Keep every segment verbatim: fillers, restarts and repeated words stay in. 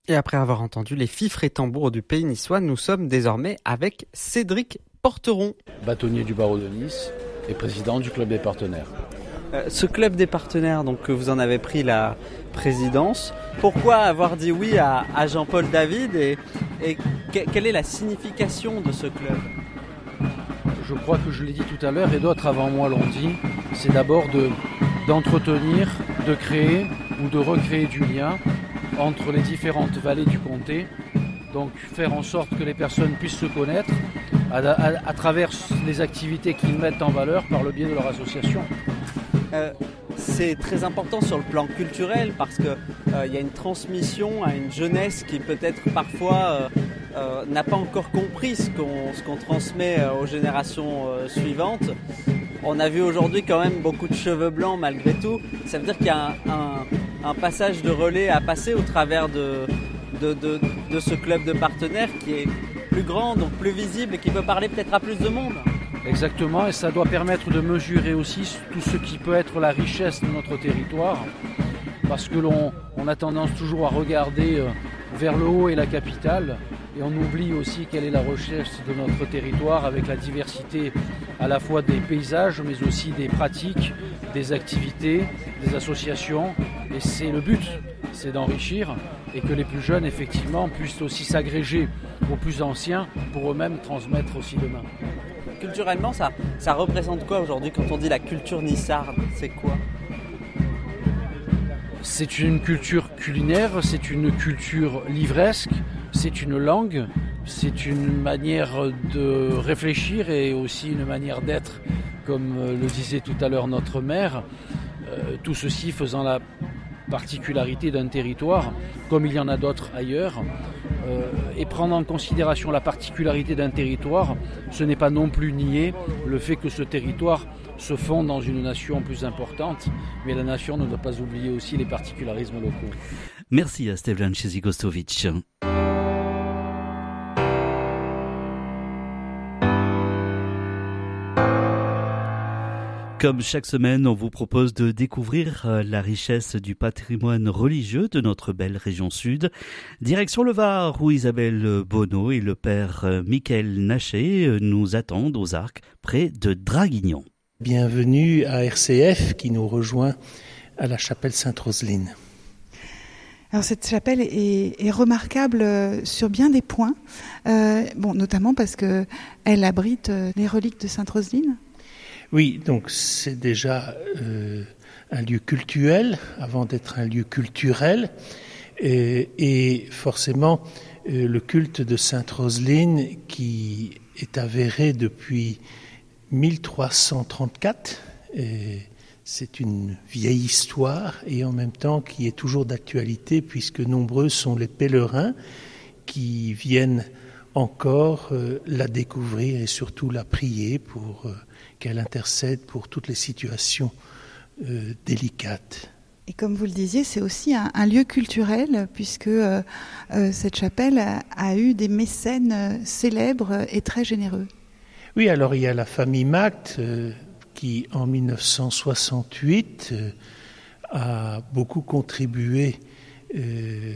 Et après avoir entendu les fifres et tambours du pays niçois, nous sommes désormais avec Cédric Porteron. Bâtonnier du barreau de Nice et président du club des partenaires. Euh, ce club des partenaires, donc vous en avez pris la présidence. Pourquoi avoir dit oui à, à Jean-Paul David et, et que, quelle est la signification de ce club ? Je crois que je l'ai dit tout à l'heure et d'autres avant moi l'ont dit. C'est d'abord de, d'entretenir, de créer ou de recréer du lien entre les différentes vallées du comté. Donc faire en sorte que les personnes puissent se connaître à, à, à travers les activités qu'ils mettent en valeur par le biais de leur association. Euh, c'est très important sur le plan culturel parce qu'il euh, y a une transmission à une jeunesse qui peut-être parfois euh, euh, n'a pas encore compris ce qu'on, ce qu'on transmet aux générations euh, suivantes. On a vu aujourd'hui quand même beaucoup de cheveux blancs malgré tout. Ça veut dire qu'il y a un, un, un passage de relais à passer au travers de, de, de, de ce club de partenaires qui est plus grand, donc plus visible et qui peut parler peut-être à plus de monde. Exactement, et ça doit permettre de mesurer aussi tout ce qui peut être la richesse de notre territoire, parce que l'on on a tendance toujours à regarder vers le haut et la capitale, et on oublie aussi quelle est la richesse de notre territoire avec la diversité à la fois des paysages, mais aussi des pratiques, des activités, des associations, et c'est le but, c'est d'enrichir, et que les plus jeunes, effectivement, puissent aussi s'agréger aux plus anciens pour eux-mêmes transmettre aussi demain. Culturellement, ça, ça représente quoi aujourd'hui quand on dit la culture nissarde ? C'est quoi ? C'est une culture culinaire, c'est une culture livresque, c'est une langue, c'est une manière de réfléchir et aussi une manière d'être, comme le disait tout à l'heure notre maire. Euh, tout ceci faisant la particularité d'un territoire, comme il y en a d'autres ailleurs. Euh, et prendre en considération la particularité d'un territoire, ce n'est pas non plus nier le fait que ce territoire se fonde dans une nation plus importante, mais la nation ne doit pas oublier aussi les particularismes locaux. Merci à Stevlan Chezikostovic. Comme chaque semaine, on vous propose de découvrir la richesse du patrimoine religieux de notre belle région sud. Direction le Var, où Isabelle Bonneau et le père Michael Naché nous attendent aux Arcs, près de Draguignan. Bienvenue à R C F qui nous rejoint à la chapelle Sainte-Roseline. Alors cette chapelle est, est remarquable sur bien des points, euh, bon, notamment parce qu'elle abrite les reliques de Sainte-Roseline. Oui, donc c'est déjà euh, un lieu cultuel avant d'être un lieu culturel. Et, et forcément, euh, le culte de Sainte-Roseline qui est avéré depuis mille trois cent trente-quatre, et c'est une vieille histoire et en même temps qui est toujours d'actualité puisque nombreux sont les pèlerins qui viennent encore euh, la découvrir et surtout la prier pour euh, qu'elle intercède pour toutes les situations euh, délicates. Et comme vous le disiez, c'est aussi un, un lieu culturel puisque euh, euh, cette chapelle a, a eu des mécènes euh, célèbres et très généreux. Oui, alors il y a la famille Macht euh, qui en mille neuf cent soixante-huit euh, a beaucoup contribué euh,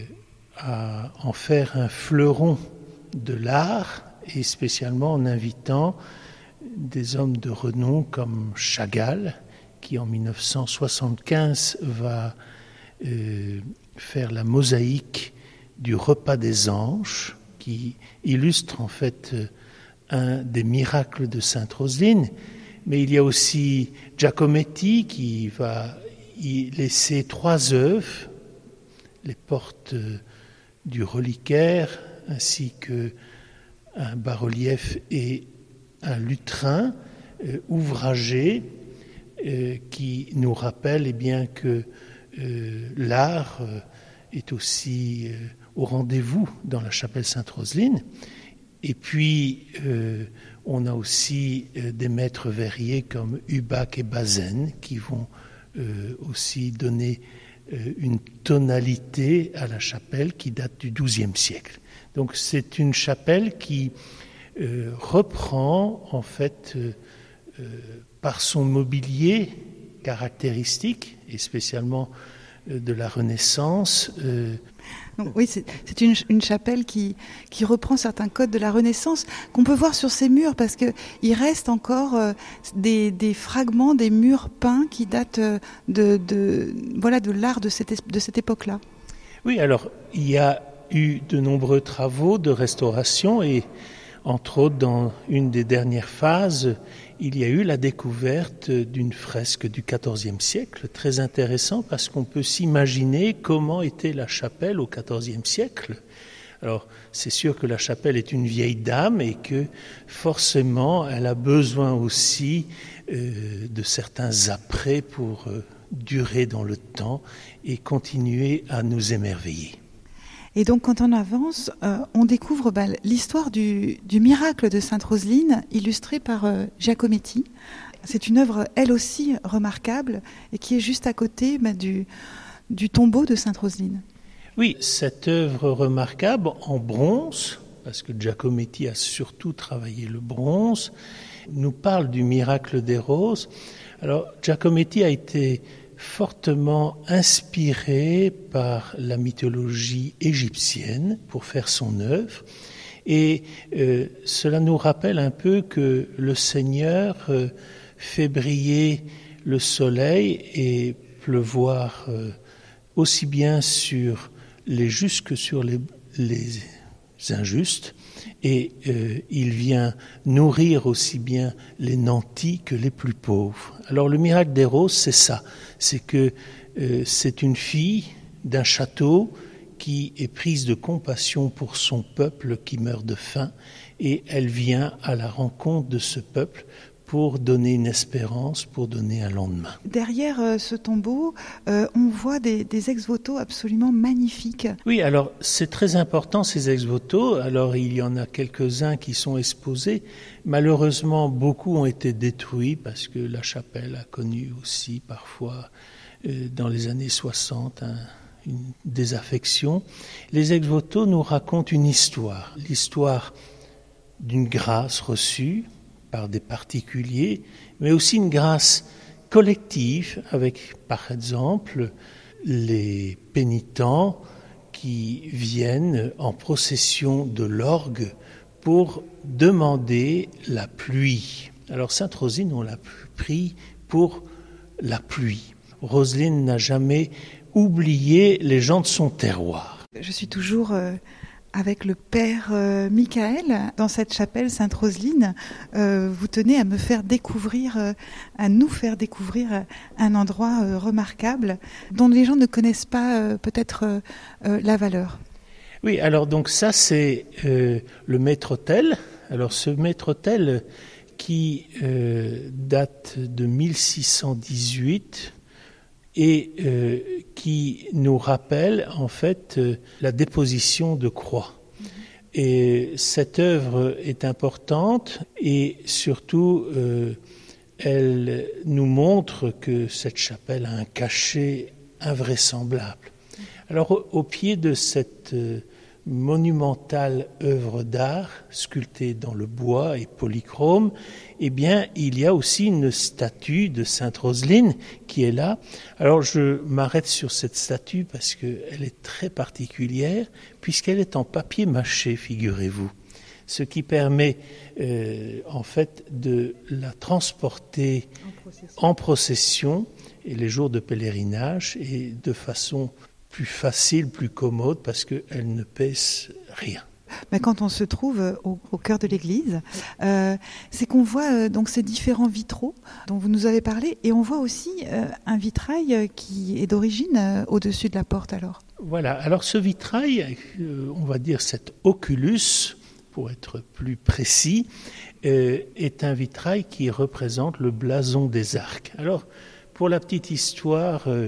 à en faire un fleuron de l'art et spécialement en invitant des hommes de renom comme Chagall qui en mille neuf cent soixante-quinze va euh, faire la mosaïque du repas des anges qui illustre en fait euh, un des miracles de Sainte-Roseline, mais il y a aussi Giacometti qui va y laisser trois œuvres, les portes du reliquaire ainsi que un bas-relief et un lutrin euh, ouvragé euh, qui nous rappelle eh bien, que euh, l'art euh, est aussi euh, au rendez-vous dans la chapelle Sainte-Roseline. Et puis, euh, on a aussi euh, des maîtres verriers comme Hubac et Bazaine qui vont euh, aussi donner euh, une tonalité à la chapelle qui date du douzième siècle. Donc c'est une chapelle qui euh, reprend en fait euh, euh, par son mobilier caractéristique et spécialement de la Renaissance. Euh, Donc, oui, c'est, c'est une, une chapelle qui, qui reprend certains codes de la Renaissance qu'on peut voir sur ces murs parce qu'il reste encore euh, des, des fragments des murs peints qui datent de, de, voilà, de l'art de cette, de cette époque-là. Oui, alors il y a eu de nombreux travaux de restauration et entre autres dans une des dernières phases, il y a eu la découverte d'une fresque du quatorzième siècle, très intéressant parce qu'on peut s'imaginer comment était la chapelle au quatorzième siècle. Alors, c'est sûr que la chapelle est une vieille dame et que forcément, elle a besoin aussi euh, de certains apprêts pour euh, durer dans le temps et continuer à nous émerveiller. Et donc, quand on avance, euh, on découvre bah, l'histoire du, du miracle de Sainte Roseline, illustrée par euh, Giacometti. C'est une œuvre, elle aussi, remarquable, et qui est juste à côté bah, du, du tombeau de Sainte Roseline. Oui, cette œuvre remarquable en bronze, parce que Giacometti a surtout travaillé le bronze, nous parle du miracle des roses. Alors, Giacometti a été fortement inspiré par la mythologie égyptienne pour faire son œuvre. Et euh, cela nous rappelle un peu que le Seigneur euh, fait briller le soleil et pleuvoir euh, aussi bien sur les justes que sur les, les injustes. Et euh, il vient nourrir aussi bien les nantis que les plus pauvres. Alors le miracle des roses, c'est ça. C'est que euh, c'est une fille d'un château qui est prise de compassion pour son peuple qui meurt de faim. Et elle vient à la rencontre de ce peuple pour donner une espérance, pour donner un lendemain. Derrière euh, ce tombeau, euh, on voit des, des ex-voto absolument magnifiques. Oui, alors c'est très important ces ex-voto. Alors il y en a quelques-uns qui sont exposés. Malheureusement, beaucoup ont été détruits parce que la chapelle a connu aussi parfois, euh, dans les années soixante, un, une désaffection. Les ex-voto nous racontent une histoire, l'histoire d'une grâce reçue par des particuliers, mais aussi une grâce collective avec, par exemple, les pénitents qui viennent en procession de l'orgue pour demander la pluie. Alors Sainte Roseline, on l'a pris pour la pluie. Roseline n'a jamais oublié les gens de son terroir. Je suis toujours euh, avec le père euh, Michael dans cette chapelle Sainte-Roseline. Euh, vous tenez à me faire découvrir, euh, à nous faire découvrir euh, un endroit euh, remarquable dont les gens ne connaissent pas euh, peut-être euh, euh, la valeur. Oui, alors donc ça c'est euh, le maître-autel. Alors ce maître-autel qui euh, date de mille six cent dix-huit et euh, qui nous rappelle en fait euh, la déposition de croix. Mmh. Et cette œuvre est importante et surtout euh, elle nous montre que cette chapelle a un cachet invraisemblable. Mmh. Alors au, au pied de cette euh, monumentale œuvre d'art sculptée dans le bois et polychrome, eh bien, il y a aussi une statue de Sainte Roseline qui est là. Alors, je m'arrête sur cette statue parce qu'elle est très particulière, puisqu'elle est en papier mâché, figurez-vous. Ce qui permet, euh, en fait, de la transporter en procession. en procession et les jours de pèlerinage et de façon plus facile, plus commode, parce qu'elle ne pèse rien. Ben quand on se trouve au, au cœur de l'église, euh, c'est qu'on voit euh, donc ces différents vitraux dont vous nous avez parlé, et on voit aussi euh, un vitrail qui est d'origine euh, au-dessus de la porte alors. Voilà, alors ce vitrail, euh, on va dire cet oculus, pour être plus précis, euh, est un vitrail qui représente le blason des arcs. Alors, pour la petite histoire, euh,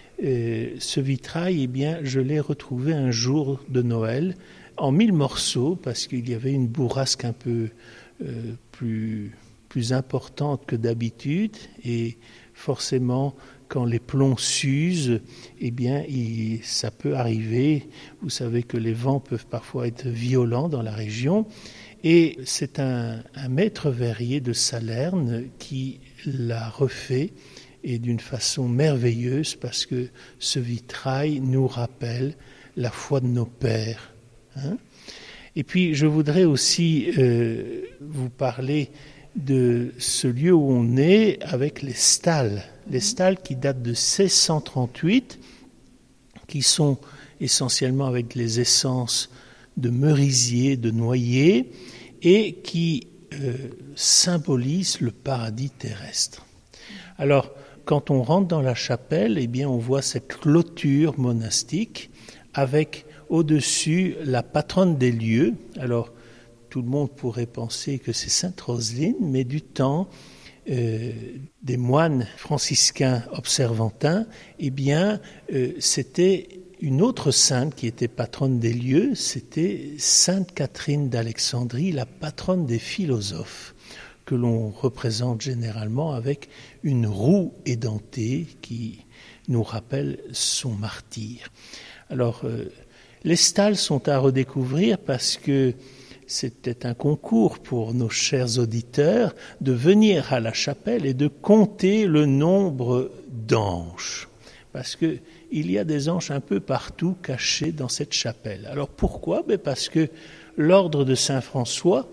euh, ce vitrail, eh bien, je l'ai retrouvé un jour de Noël, en mille morceaux, parce qu'il y avait une bourrasque un peu euh, plus, plus importante que d'habitude, et forcément, quand les plombs s'usent, eh bien, il, ça peut arriver. Vous savez que les vents peuvent parfois être violents dans la région, et c'est un, un maître verrier de Salerne qui l'a refait, et d'une façon merveilleuse parce que ce vitrail nous rappelle la foi de nos pères. Hein. Et puis je voudrais aussi euh, vous parler de ce lieu où on est avec les stalles. Les stalles qui datent de seize cent trente-huit, qui sont essentiellement avec les essences de merisier, de noyer, et qui euh, symbolisent le paradis terrestre. Alors, quand on rentre dans la chapelle, eh bien, on voit cette clôture monastique avec au-dessus la patronne des lieux. Alors, tout le monde pourrait penser que c'est Sainte Roseline, mais du temps euh, des moines franciscains observantins, eh bien, euh, c'était une autre sainte qui était patronne des lieux, c'était Sainte Catherine d'Alexandrie, la patronne des philosophes, que l'on représente généralement avec une roue édentée qui nous rappelle son martyre. Alors, euh, les stalles sont à redécouvrir parce que c'était un concours pour nos chers auditeurs de venir à la chapelle et de compter le nombre d'anges. Parce que il y a des anges un peu partout cachés dans cette chapelle. Alors pourquoi ? Ben parce que l'ordre de Saint François,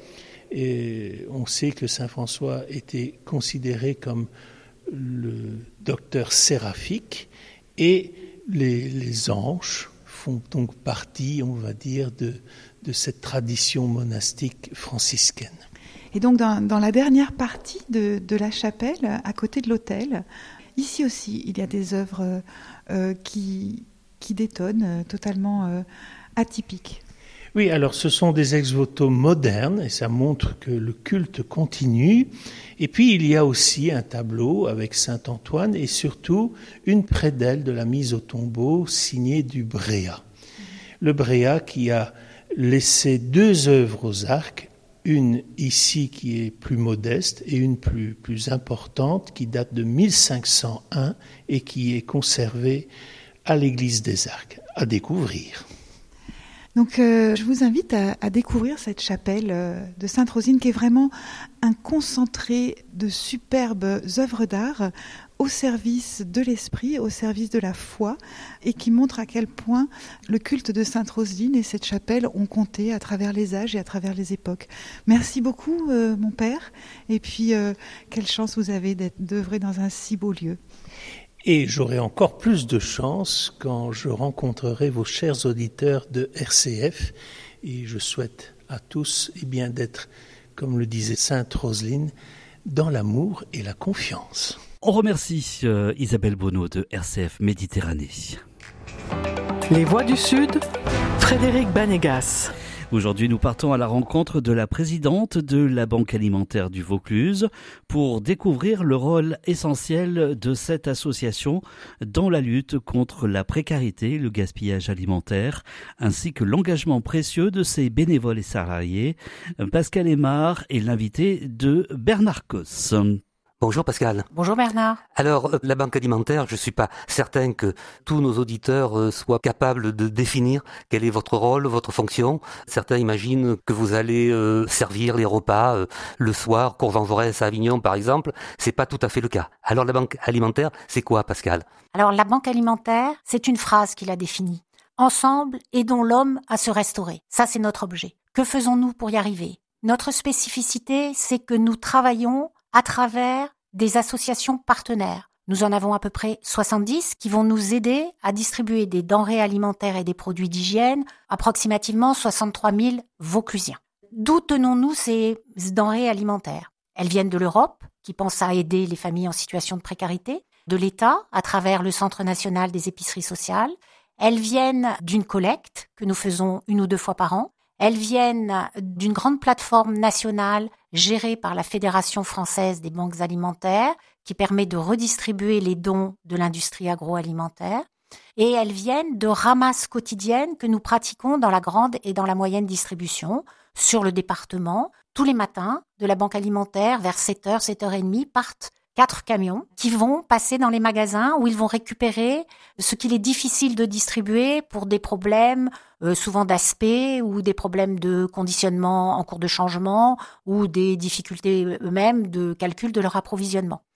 et on sait que Saint François était considéré comme le docteur séraphique, et les, les anges font donc partie, on va dire, de, de cette tradition monastique franciscaine. Et donc dans, dans la dernière partie de, de la chapelle, à côté de l'autel, ici aussi, il y a des œuvres euh, qui, qui détonnent, euh, totalement euh, atypiques. Oui, alors ce sont des ex-voto modernes et ça montre que le culte continue. Et puis il y a aussi un tableau avec Saint Antoine et surtout une prédelle de la mise au tombeau signée du Bréa. Le Bréa qui a laissé deux œuvres aux arcs, une ici qui est plus modeste et une plus, plus importante qui date de mille cinq cent un et qui est conservée à l'église des Arcs, à découvrir. Donc euh, je vous invite à, à découvrir cette chapelle euh, de Sainte-Rosine qui est vraiment un concentré de superbes œuvres d'art au service de l'esprit, au service de la foi, et qui montre à quel point le culte de Sainte-Roseline et cette chapelle ont compté à travers les âges et à travers les époques. Merci beaucoup, euh, mon père, et puis euh, quelle chance vous avez d'être, d'œuvrer dans un si beau lieu. Et j'aurai encore plus de chance quand je rencontrerai vos chers auditeurs de R C F, et je souhaite à tous eh bien, d'être, comme le disait Sainte-Roseline, dans l'amour et la confiance. On remercie euh, Isabelle Bonneau de R C F Méditerranée. Les Voix du Sud, Frédéric Banégas. Aujourd'hui, nous partons à la rencontre de la présidente de la Banque alimentaire du Vaucluse pour découvrir le rôle essentiel de cette association dans la lutte contre la précarité, le gaspillage alimentaire, ainsi que l'engagement précieux de ses bénévoles et salariés. Pascal Aymar est l'invité de Bernard Cos. Bonjour Pascal. Bonjour Bernard. Alors, la Banque alimentaire, je suis pas certain que tous nos auditeurs soient capables de définir quel est votre rôle, votre fonction. Certains imaginent que vous allez euh, servir les repas euh, le soir, Courvan-Jaurès à Avignon par exemple. C'est pas tout à fait le cas. Alors la Banque alimentaire, c'est quoi Pascal ? Alors la Banque alimentaire, c'est une phrase qui la définit. Ensemble, aidons l'homme à se restaurer. Ça, c'est notre objet. Que faisons-nous pour y arriver ? Notre spécificité, c'est que nous travaillons à travers des associations partenaires. Nous en avons à peu près soixante-dix qui vont nous aider à distribuer des denrées alimentaires et des produits d'hygiène, approximativement soixante-trois mille Vauclusiens. D'où tenons-nous ces denrées alimentaires ? Elles viennent de l'Europe, qui pense à aider les familles en situation de précarité, de l'État, à travers le Centre national des épiceries sociales. Elles viennent d'une collecte que nous faisons une ou deux fois par an. Elles viennent d'une grande plateforme nationale gérée par la Fédération française des banques alimentaires qui permet de redistribuer les dons de l'industrie agroalimentaire. Et elles viennent de ramasses quotidiennes que nous pratiquons dans la grande et dans la moyenne distribution sur le département. Tous les matins, de la banque alimentaire, vers sept heures, sept heures trente, partent quatre camions qui vont passer dans les magasins où ils vont récupérer ce qu'il est difficile de distribuer pour des problèmes euh, souvent d'aspect ou des problèmes de conditionnement en cours de changement ou des difficultés eux-mêmes de calcul de leur approvisionnement.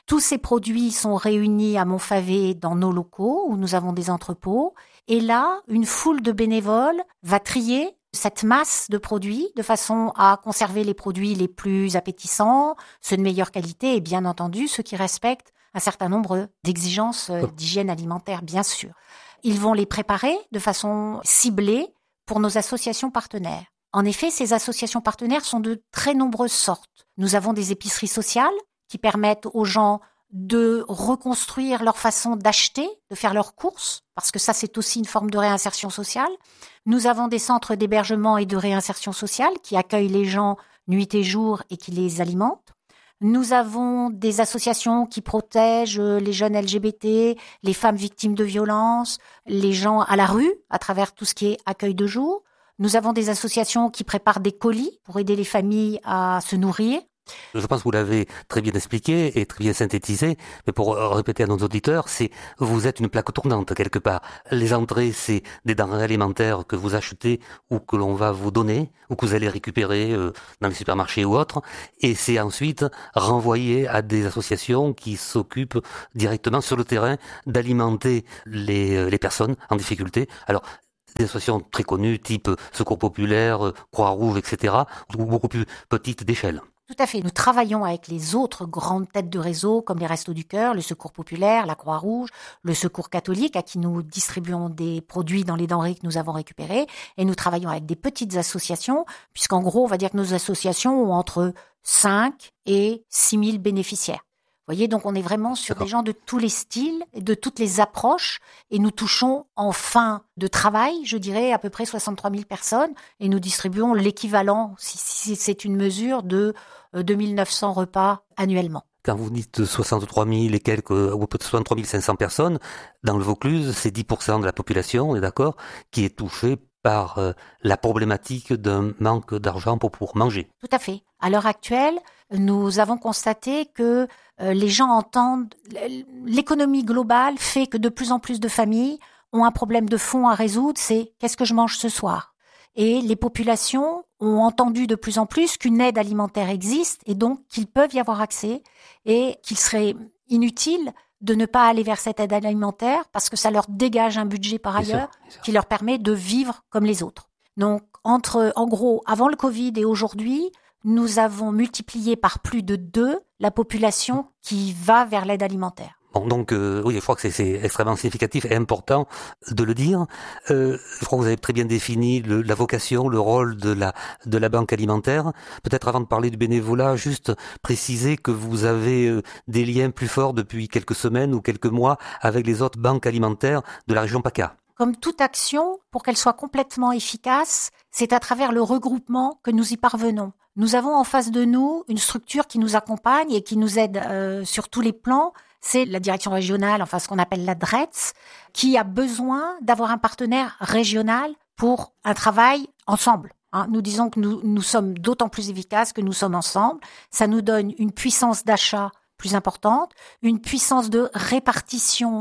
Tous ces produits sont réunis à Montfavet dans nos locaux où nous avons des entrepôts. Et là, une foule de bénévoles va trier cette masse de produits de façon à conserver les produits les plus appétissants, ceux de meilleure qualité et bien entendu ceux qui respectent un certain nombre d'exigences d'hygiène alimentaire, bien sûr. Ils vont les préparer de façon ciblée pour nos associations partenaires. En effet, ces associations partenaires sont de très nombreuses sortes. Nous avons des épiceries sociales qui permettent aux gens de reconstruire leur façon d'acheter, de faire leurs courses, parce que ça, c'est aussi une forme de réinsertion sociale. Nous avons des centres d'hébergement et de réinsertion sociale qui accueillent les gens nuit et jour et qui les alimentent. Nous avons des associations qui protègent les jeunes L G B T, les femmes victimes de violences, les gens à la rue, à travers tout ce qui est accueil de jour. Nous avons des associations qui préparent des colis pour aider les familles à se nourrir. Je pense que vous l'avez très bien expliqué et très bien synthétisé, mais pour répéter à nos auditeurs, c'est vous êtes une plaque tournante quelque part. Les entrées, c'est des denrées alimentaires que vous achetez ou que l'on va vous donner ou que vous allez récupérer euh, dans les supermarchés ou autres, et c'est ensuite renvoyé à des associations qui s'occupent directement sur le terrain d'alimenter les, les personnes en difficulté. Alors, des associations très connues, type Secours Populaire, Croix-Rouge, et cetera, ou beaucoup plus petites d'échelle. Tout à fait. Nous travaillons avec les autres grandes têtes de réseau comme les Restos du Cœur, le Secours Populaire, la Croix-Rouge, le Secours Catholique à qui nous distribuons des produits dans les denrées que nous avons récupérées. Et nous travaillons avec des petites associations puisqu'en gros, on va dire que nos associations ont entre cinq et six mille bénéficiaires. Vous voyez, donc on est vraiment sur D'accord. des gens de tous les styles, de toutes les approches, et nous touchons en fin de travail, je dirais, à peu près soixante-trois mille personnes, et nous distribuons l'équivalent, si, si c'est une mesure, de deux mille neuf cents repas annuellement. Quand vous dites soixante-trois mille et quelques, ou peut-être soixante-trois mille cinq cents personnes, dans le Vaucluse, c'est dix pour cent de la population, on est d'accord, qui est touchée par euh, la problématique d'un manque d'argent pour pouvoir manger. Tout à fait. À l'heure actuelle, nous avons constaté que euh, les gens entendent, l'économie globale fait que de plus en plus de familles ont un problème de fond à résoudre, c'est qu'est-ce que je mange ce soir ? Et les populations ont entendu de plus en plus qu'une aide alimentaire existe et donc qu'ils peuvent y avoir accès et qu'il serait inutile de ne pas aller vers cette aide alimentaire parce que ça leur dégage un budget par ailleurs bien sûr, bien sûr. qui leur permet de vivre comme les autres. Donc, entre, en gros, avant le Covid et aujourd'hui, nous avons multiplié par plus de deux la population qui va vers l'aide alimentaire. Bon, donc euh, oui, je crois que c'est, c'est extrêmement significatif et important de le dire. Euh, je crois que vous avez très bien défini le, la vocation, le rôle de la de la banque alimentaire. Peut-être avant de parler du bénévolat, juste préciser que vous avez euh, des liens plus forts depuis quelques semaines ou quelques mois avec les autres banques alimentaires de la région PACA. Comme toute action, pour qu'elle soit complètement efficace, c'est à travers le regroupement que nous y parvenons. Nous avons en face de nous une structure qui nous accompagne et qui nous aide euh, sur tous les plans. C'est la direction régionale, enfin ce qu'on appelle la D R E T S, qui a besoin d'avoir un partenaire régional pour un travail ensemble. Hein, nous disons que nous, nous sommes d'autant plus efficaces que nous sommes ensemble. Ça nous donne une puissance d'achat plus importante, une puissance de répartition